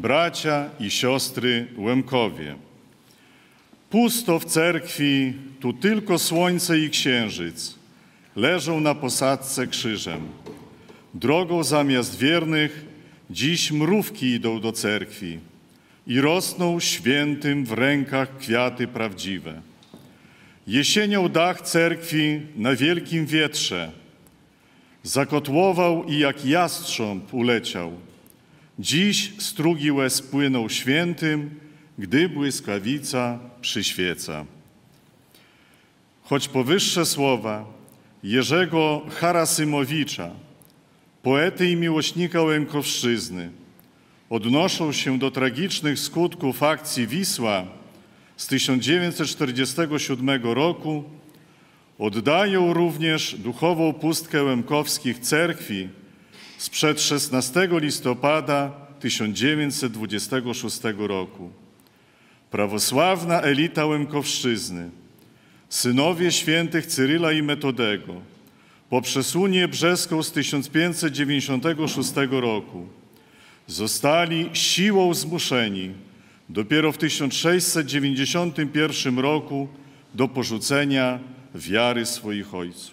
bracia i siostry Łemkowie. Pusto w cerkwi, tu tylko słońce i księżyc leżą na posadzce krzyżem. Drogą zamiast wiernych dziś mrówki idą do cerkwi i rosną świętym w rękach kwiaty prawdziwe. Jesienią dach cerkwi na wielkim wietrze zakotłował i jak jastrząb uleciał. Dziś strugi łez płyną świętym, gdy błyskawica przyświeca. Choć powyższe słowa Jerzego Harasymowicza, poety i miłośnika Łemkowszczyzny, odnoszą się do tragicznych skutków akcji Wisła z 1947 roku, oddają również duchową pustkę łemkowskich cerkwi sprzed 16 listopada 1926 roku. Prawosławna elita Łemkowszczyzny, synowie świętych Cyryla i Metodego, poprzez Unię Brzeską z 1596 roku zostali siłą zmuszeni dopiero w 1691 roku do porzucenia wiary swoich ojców.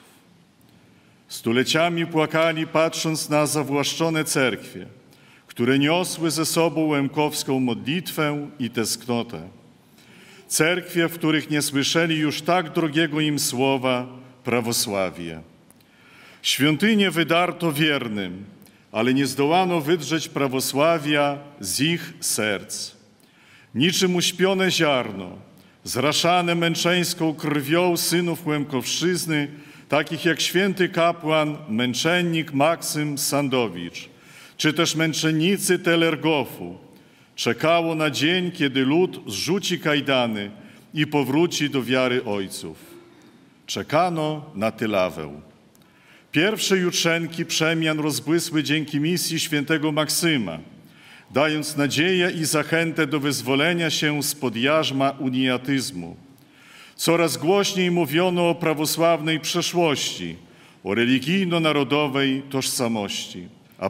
Stuleciami płakali, patrząc na zawłaszczone cerkwie, które niosły ze sobą łemkowską modlitwę i tęsknotę. Cerkwie, w których nie słyszeli już tak drogiego im słowa prawosławie. Świątynie wydarto wiernym, ale nie zdołano wydrzeć prawosławia z ich serc. Niczym uśpione ziarno, zraszane męczeńską krwią synów Łemkowszczyzny, takich jak święty kapłan, męczennik Maksym Sandowicz, czy też męczennicy Telergofu, czekało na dzień, kiedy lud zrzuci kajdany i powróci do wiary ojców. Czekano na Tylawę. Pierwsze jutrzenki przemian rozbłysły dzięki misji świętego Maksyma, dając nadzieję i zachętę do wyzwolenia się spod jarzma uniatyzmu. Coraz głośniej mówiono o prawosławnej przeszłości, o religijno-narodowej tożsamości. A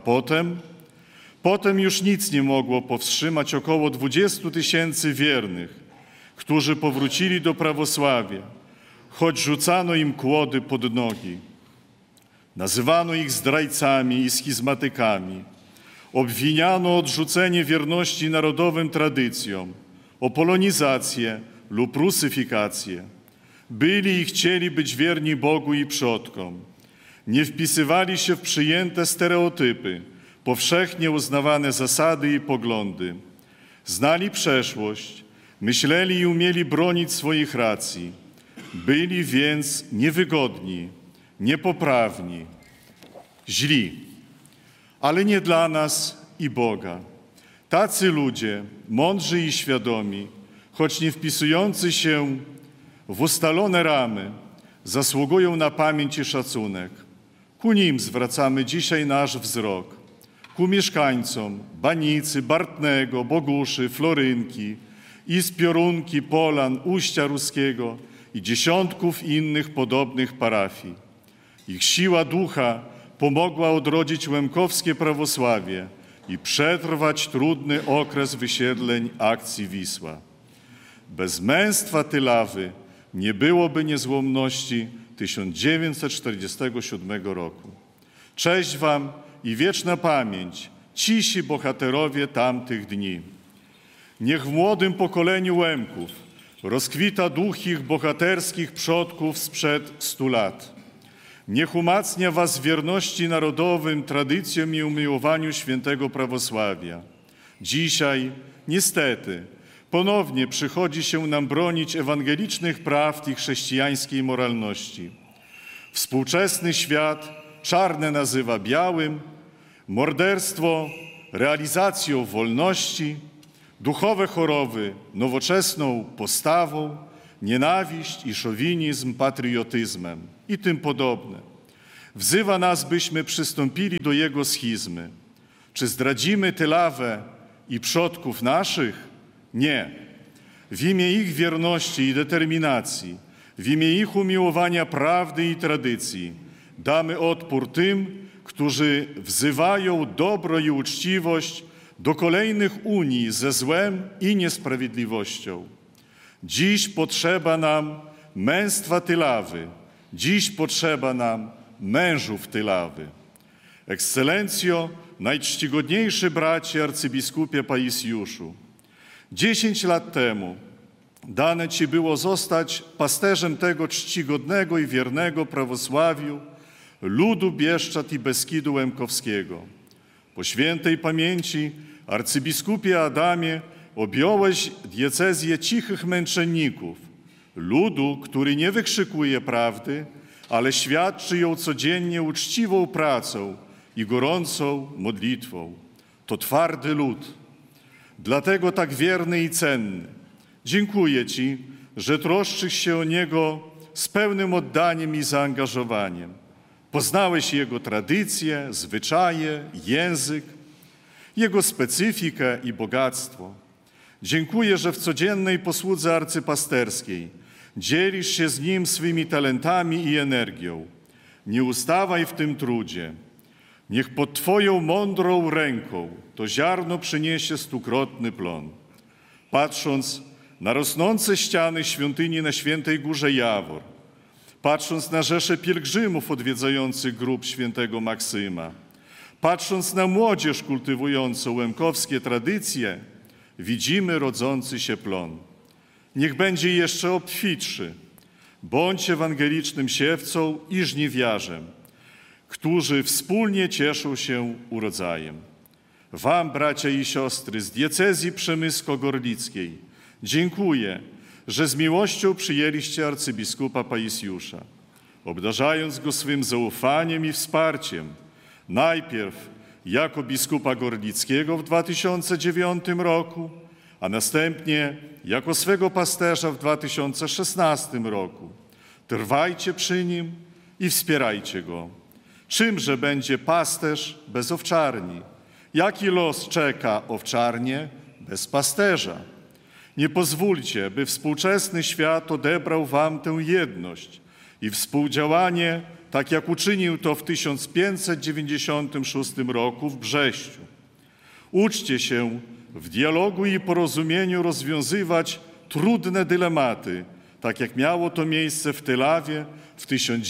potem już nic nie mogło powstrzymać około 20 000 wiernych, którzy powrócili do prawosławia, choć rzucano im kłody pod nogi. Nazywano ich zdrajcami i schizmatykami. Obwiniano o odrzucenie wierności narodowym tradycjom, o polonizację lub rusyfikację. Byli i chcieli być wierni Bogu i przodkom. Nie wpisywali się w przyjęte stereotypy, powszechnie uznawane zasady i poglądy. Znali przeszłość, myśleli i umieli bronić swoich racji. Byli więc niewygodni, niepoprawni, źli, ale nie dla nas i Boga. Tacy ludzie, mądrzy i świadomi, choć nie wpisujący się w ustalone ramy, zasługują na pamięć i szacunek. Ku nim zwracamy dzisiaj nasz wzrok. Ku mieszkańcom Banicy, Bartnego, Boguszy, Florynki, Izb Piorunki, Polan, Uścia Ruskiego i dziesiątków innych podobnych parafii. Ich siła ducha pomogła odrodzić łemkowskie prawosławie i przetrwać trudny okres wysiedleń akcji Wisła. Bez męstwa Tylawy nie byłoby niezłomności 1947 roku. Cześć wam i wieczna pamięć, cisi bohaterowie tamtych dni. Niech w młodym pokoleniu Łemków rozkwita duch ich bohaterskich przodków sprzed 100 lat. Niech umacnia was w wierności narodowym, tradycjom i umiłowaniu świętego prawosławia. Dzisiaj, niestety, ponownie przychodzi się nam bronić ewangelicznych prawd i chrześcijańskiej moralności. Współczesny świat czarne nazywa białym, morderstwo realizacją wolności, duchowe choroby nowoczesną postawą, nienawiść i szowinizm patriotyzmem i tym podobne. Wzywa nas, byśmy przystąpili do jego schizmy. Czy zdradzimy Tylawę i przodków naszych? Nie. W imię ich wierności i determinacji, w imię ich umiłowania prawdy i tradycji damy odpór tym, którzy wzywają dobro i uczciwość do kolejnych unii ze złem i niesprawiedliwością. Dziś potrzeba nam męstwa Tylawy, dziś potrzeba nam mężów Tylawy. Ekscelencjo, najczcigodniejszy bracie arcybiskupie Paisiuszu, 10 lat temu dane Ci było zostać pasterzem tego czcigodnego i wiernego prawosławiu ludu Bieszczad i Beskidu Łemkowskiego. Po świętej pamięci arcybiskupie Adamie objąłeś diecezję cichych męczenników, ludu, który nie wykrzykuje prawdy, ale świadczy ją codziennie uczciwą pracą i gorącą modlitwą. To twardy lud, dlatego tak wierny i cenny. Dziękuję Ci, że troszczysz się o niego z pełnym oddaniem i zaangażowaniem. Poznałeś jego tradycje, zwyczaje, język, jego specyfikę i bogactwo. Dziękuję, że w codziennej posłudze arcypasterskiej dzielisz się z nim swymi talentami i energią. Nie ustawaj w tym trudzie. Niech pod Twoją mądrą ręką to ziarno przyniesie stukrotny plon. Patrząc na rosnące ściany świątyni na Świętej Górze Jawor, patrząc na rzesze pielgrzymów odwiedzających grób świętego Maksyma, patrząc na młodzież kultywującą łemkowskie tradycje, widzimy rodzący się plon. Niech będzie jeszcze obfitszy. Bądź ewangelicznym siewcą i żniwiarzem, którzy wspólnie cieszą się urodzajem. Wam, bracia i siostry z diecezji przemysko-gorlickiej, dziękuję, że z miłością przyjęliście arcybiskupa Paisiusza, obdarzając go swym zaufaniem i wsparciem, najpierw jako biskupa gorlickiego w 2009 roku, a następnie jako swego pasterza w 2016 roku. Trwajcie przy nim i wspierajcie go. Czymże będzie pasterz bez owczarni? Jaki los czeka owczarnię bez pasterza? Nie pozwólcie, by współczesny świat odebrał wam tę jedność i współdziałanie, tak jak uczynił to w 1596 roku w Brześciu. Uczcie się w dialogu i porozumieniu rozwiązywać trudne dylematy, tak jak miało to miejsce w Tylawie w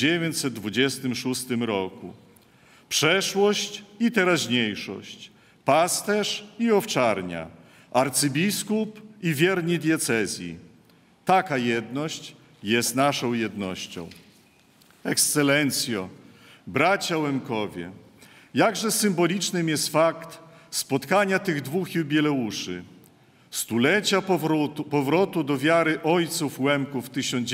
1926 roku. Przeszłość i teraźniejszość, pasterz i owczarnia, arcybiskup i wierni diecezji. Taka jedność jest naszą jednością. Ekscelencjo, bracia Łemkowie, jakże symbolicznym jest fakt spotkania tych dwóch jubileuszy. Stulecia powrotu do wiary ojców Łemków w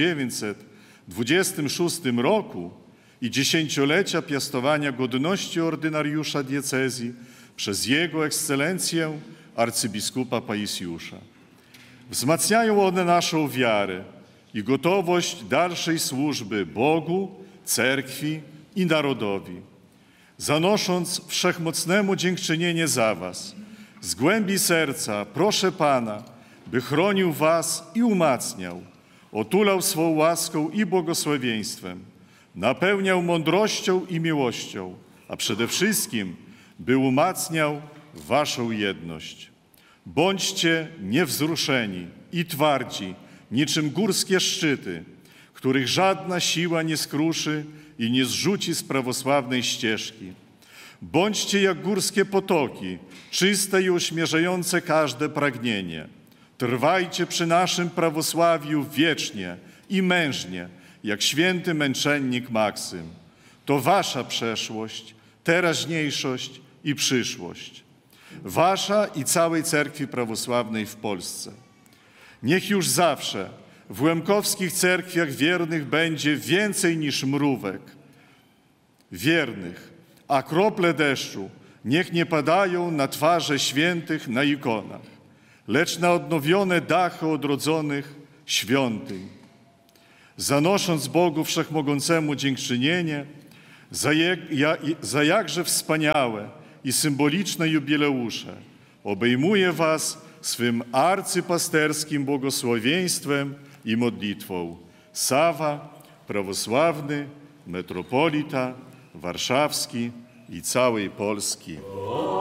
1926 roku i dziesięciolecia piastowania godności ordynariusza diecezji przez Jego Ekscelencję arcybiskupa Paisiusza. Wzmacniają one naszą wiarę i gotowość dalszej służby Bogu, Cerkwi i narodowi. Zanosząc wszechmocnemu dziękczynienie za was, z głębi serca proszę Pana, by chronił was i umacniał, otulał swą łaską i błogosławieństwem, napełniał mądrością i miłością, a przede wszystkim, by umacniał waszą jedność. Bądźcie niewzruszeni i twardzi, niczym górskie szczyty, których żadna siła nie skruszy i nie zrzuci z prawosławnej ścieżki. Bądźcie jak górskie potoki, czyste i uśmierzające każde pragnienie. Trwajcie przy naszym prawosławiu wiecznie i mężnie, jak święty męczennik Maksym. To wasza przeszłość, teraźniejszość i przyszłość. Wasza i całej Cerkwi Prawosławnej w Polsce. Niech już zawsze w łemkowskich cerkwiach wiernych będzie więcej niż mrówek wiernych, a krople deszczu niech nie padają na twarze świętych na ikonach, lecz na odnowione dachy odrodzonych świątyń. Zanosząc Bogu Wszechmogącemu dziękczynienie za jakże wspaniałe i symboliczne jubileusze, obejmuje was swym arcypasterskim błogosławieństwem i modlitwą. Sawa, prawosławny, metropolita warszawski i całej Polski.